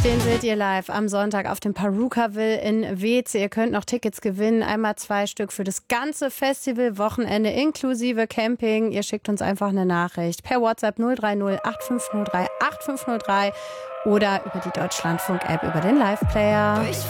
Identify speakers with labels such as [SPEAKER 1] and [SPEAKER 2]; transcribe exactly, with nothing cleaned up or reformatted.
[SPEAKER 1] Den seht ihr live am Sonntag auf dem Perukaville in Weeze. Ihr könnt noch Tickets gewinnen, einmal zwei Stück für das ganze Festival-Wochenende inklusive Camping. Ihr schickt uns einfach eine Nachricht per WhatsApp null drei null acht fünf null drei acht fünf null drei oder über die Deutschlandfunk-App über den Live-Player.